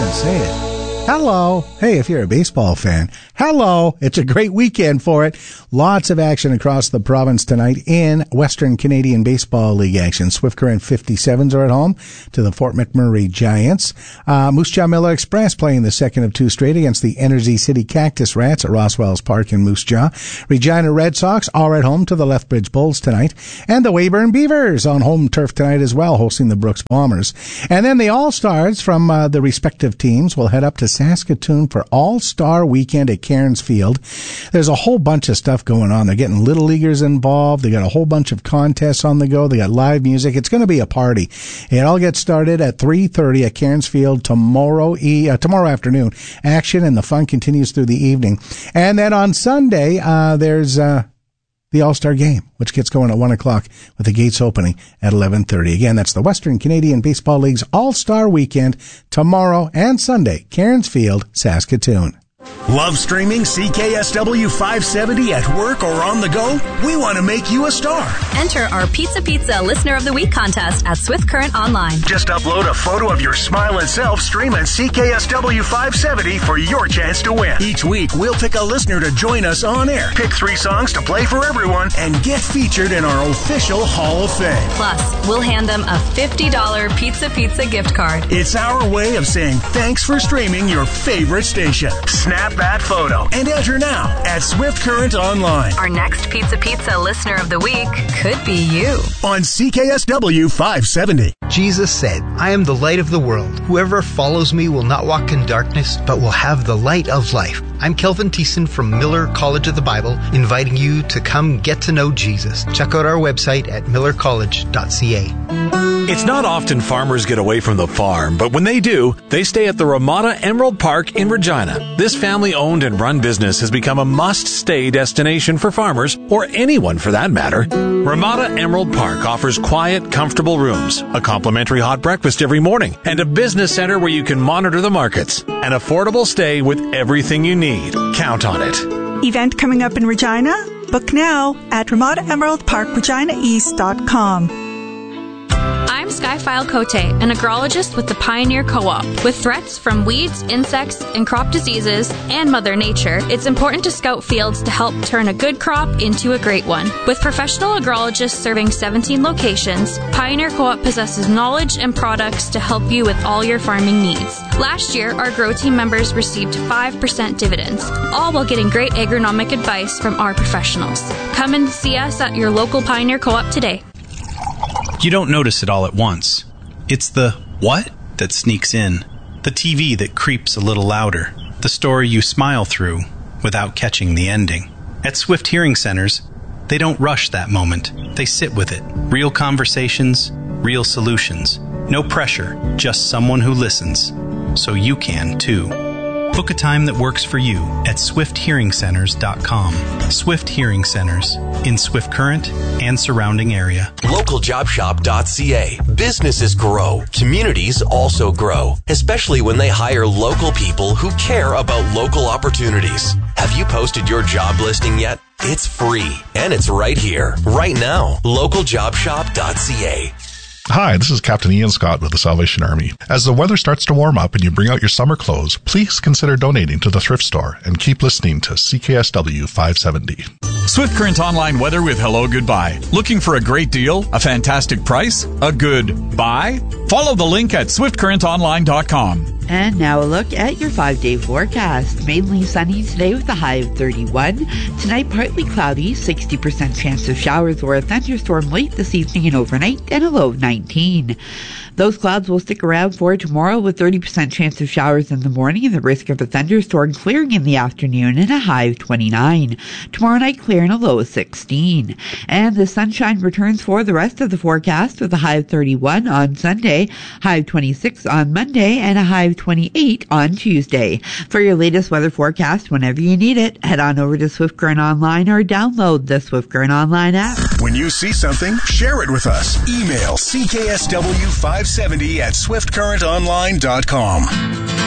even say it. Hello. Hey, if you're a baseball fan, hello. It's a great weekend for it. Lots of action across the province tonight in Western Canadian Baseball League action. Swift Current 57s are at home to the Fort McMurray Giants. Moose Jaw Miller Express playing the second of two straight against the Energy City Cactus Rats at Roswells Park in Moose Jaw. Regina Red Sox are at home to the Lethbridge Bulls tonight. And the Weyburn Beavers on home turf tonight as well, hosting the Brooks Bombers. And then the All-Stars from the respective teams will head up to Saskatoon for All-Star Weekend at Cairns Field. There's a whole bunch of stuff going on. They're getting little leaguers involved. They got a whole bunch of contests on the go. They got live music. It's going to be a party. It all gets started at 3:30 at Cairns Field tomorrow afternoon. Action and the fun continues through the evening. And then on Sunday, there's the All-Star Game, which gets going at 1 o'clock with the gates opening at 11:30. Again, that's the Western Canadian Baseball League's All-Star Weekend tomorrow and Sunday, Cairns Field, Saskatoon. Love streaming CKSW 570 at work or on the go? We want to make you a star. Enter our Pizza Listener of the Week contest at Swift Current Online. Just upload a photo of your smiling self streaming CKSW 570 for your chance to win. Each week, we'll pick a listener to join us on air, pick 3 songs to play for everyone, and get featured in our official Hall of Fame. Plus, we'll hand them a $50 Pizza gift card. It's our way of saying thanks for streaming your favorite station. Snap that photo and enter now at Swift Current Online. Our next Pizza Listener of the Week could be you. On CKSW 570. Jesus said, I am the light of the world. Whoever follows me will not walk in darkness, but will have the light of life. I'm Kelvin Thiessen from Miller College of the Bible, inviting you to come get to know Jesus. Check out our website at millercollege.ca. It's not often farmers get away from the farm, but when they do, they stay at the Ramada Emerald Park in Regina. This family-owned and run business has become a must-stay destination for farmers, or anyone for that matter. Ramada Emerald Park offers quiet, comfortable rooms, a complimentary hot breakfast every morning, and a business center where you can monitor the markets. An affordable stay with everything you need. Count on it. Event coming up in Regina? Book now at RamadaEmeraldParkReginaEast.com. I'm Skyfile Cote, an agrologist with the Pioneer Co-op. With threats from weeds, insects, and crop diseases, and Mother Nature, it's important to scout fields to help turn a good crop into a great one. With professional agrologists serving 17 locations, Pioneer Co-op possesses knowledge and products to help you with all your farming needs. Last year, our Grow Team members received 5% dividends, all while getting great agronomic advice from our professionals. Come and see us at your local Pioneer Co-op today. You don't notice it all at once. It's the what that sneaks in, the TV that creeps a little louder, the story you smile through without catching the ending. At Swift Hearing Centers, they don't rush that moment. They sit with it. Real conversations, real solutions. No pressure, just someone who listens. So you can, too. Book a time that works for you at swifthearingcenters.com. Swift Hearing Centers in Swift Current and surrounding area. LocalJobShop.ca. Businesses grow. Communities also grow, especially when they hire local people who care about local opportunities. Have you posted your job listing yet? It's free, and it's right here, right now. LocalJobShop.ca. Hi, this is Captain Ian Scott with the Salvation Army. As the weather starts to warm up and you bring out your summer clothes, please consider donating to the thrift store and keep listening to CKSW 570. Swift Current Online weather with Hello Goodbye. Looking for a great deal? A fantastic price? A good buy? Follow the link at swiftcurrentonline.com. And now a look at your 5-day forecast. Mainly sunny today with a high of 31. Tonight, partly cloudy, 60% chance of showers or a thunderstorm late this evening and overnight, and a low of 19. Those clouds will stick around for tomorrow with 30% chance of showers in the morning and the risk of a thunderstorm clearing in the afternoon and a high of 29. Tomorrow night, clear and a low of 16. And the sunshine returns for the rest of the forecast with a high of 31 on Sunday, high of 26 on Monday, and a high of 28 on Tuesday. For your latest weather forecast, whenever you need it, head on over to Swift Current Online or download the Swift Current Online app. When you see something, share it with us. Email CKSW570 at swiftcurrentonline.com.